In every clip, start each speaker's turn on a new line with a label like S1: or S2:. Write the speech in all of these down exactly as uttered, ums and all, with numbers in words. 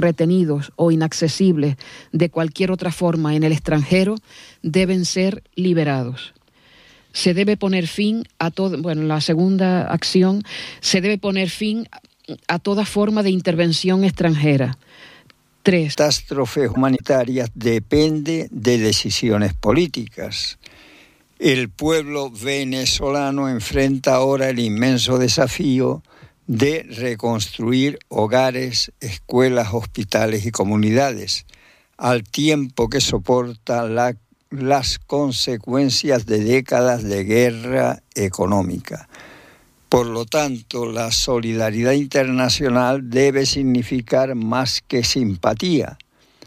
S1: retenidos o inaccesibles de cualquier otra forma en el extranjero deben ser liberados. Se debe poner fin a todo, bueno, la segunda acción, se debe poner fin a toda forma de intervención extranjera. Tres.
S2: Catástrofes humanitarias depende de decisiones políticas. El pueblo venezolano enfrenta ahora el inmenso desafío de reconstruir hogares, escuelas, hospitales y comunidades, al tiempo que soporta la, las consecuencias de décadas de guerra económica. Por lo tanto, la solidaridad internacional debe significar más que simpatía.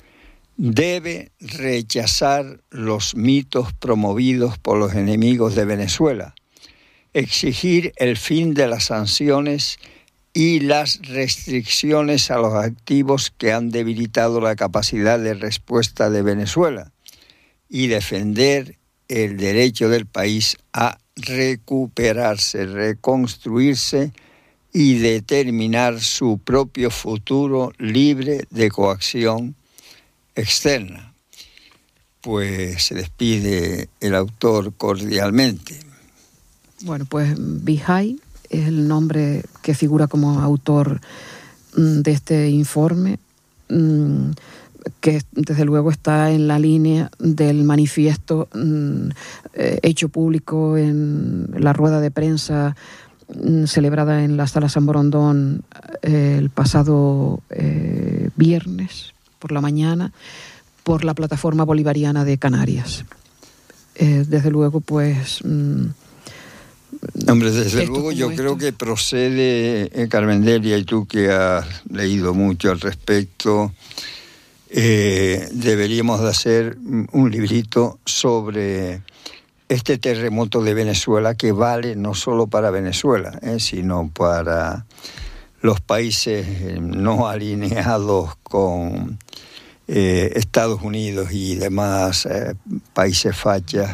S2: Debe rechazar los mitos promovidos por los enemigos de Venezuela, exigir el fin de las sanciones y las restricciones a los activos que han debilitado la capacidad de respuesta de Venezuela y defender el derecho del país a recuperarse, reconstruirse y determinar su propio futuro libre de coacción externa. Pues se despide el autor cordialmente.
S1: Bueno, pues Vijay es el nombre que figura como autor de este informe, que desde luego está en la línea del manifiesto mm, eh, hecho público en la rueda de prensa mm, celebrada en la Sala San Borondón eh, el pasado eh, viernes por la mañana por la Plataforma Bolivariana de Canarias. Eh, desde luego, pues... Mm,
S2: Hombre, desde luego yo esto. creo que procede, eh, Carmen Delia, y tú que has leído mucho al respecto... Eh, deberíamos de hacer un librito sobre este terremoto de Venezuela que vale no solo para Venezuela, eh, sino para los países eh, no alineados con eh, Estados Unidos y demás eh, países fachas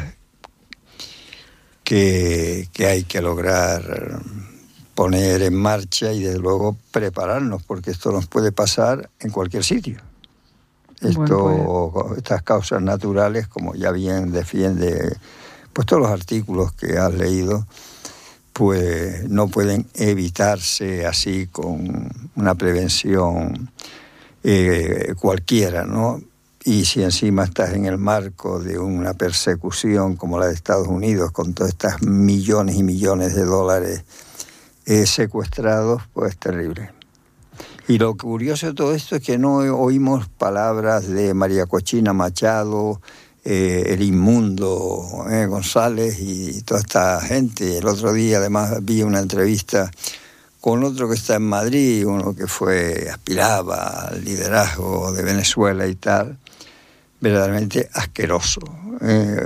S2: que, que hay que lograr poner en marcha y desde luego prepararnos, porque esto nos puede pasar en cualquier sitio. Esto, bueno, pues... Estas causas naturales, como ya bien defiende pues todos los artículos que has leído, pues no pueden evitarse así con una prevención eh, cualquiera, ¿no? Y si encima estás en el marco de una persecución como la de Estados Unidos, con todas estas millones y millones de dólares eh, secuestrados, pues es terrible. Y lo curioso de todo esto es que no oímos palabras de María Cochina Machado, eh, el inmundo eh, González y toda esta gente. El otro día además vi una entrevista con otro que está en Madrid, uno que fue aspiraba al liderazgo de Venezuela y tal. Verdaderamente asqueroso. Eh,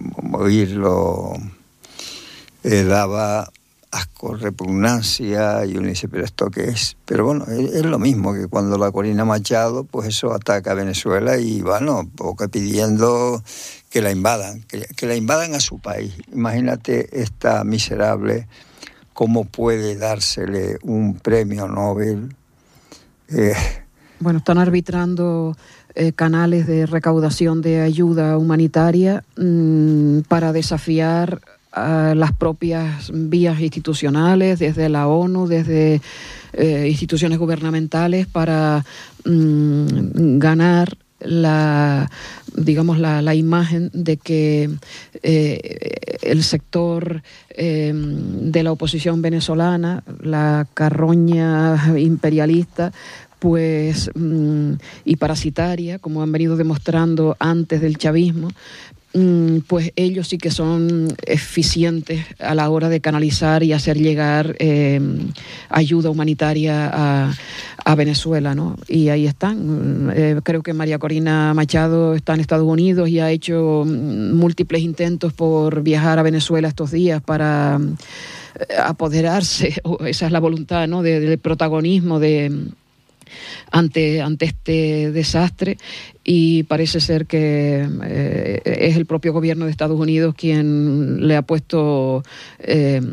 S2: oírlo eh, daba asco, repugnancia, y uno dice, ¿pero esto qué es? Pero bueno, es, es lo mismo que cuando la Corina Machado, pues eso ataca a Venezuela y bueno, poco pidiendo que la invadan, que, que la invadan a su país. Imagínate esta miserable, cómo puede dársele un premio Nobel. Eh,
S1: bueno, están arbitrando eh, canales de recaudación de ayuda humanitaria mmm, para desafiar a las propias vías institucionales, desde la ONU, desde eh, instituciones gubernamentales, para mmm, ganar la, digamos, la, la imagen de que eh, el sector eh, de la oposición venezolana, la carroña imperialista, pues mmm, y parasitaria, como han venido demostrando antes del chavismo, pues ellos sí que son eficientes a la hora de canalizar y hacer llegar eh, ayuda humanitaria a, a Venezuela, ¿no? Y ahí están. Eh, creo que María Corina Machado está en Estados Unidos y ha hecho múltiples intentos por viajar a Venezuela estos días para apoderarse, esa es la voluntad, ¿no?, de, del protagonismo de ante ante este desastre, y parece ser que eh, es el propio gobierno de Estados Unidos quien le ha puesto eh,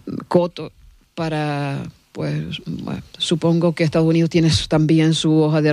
S1: coto para, pues bueno, supongo que Estados Unidos tiene también su hoja de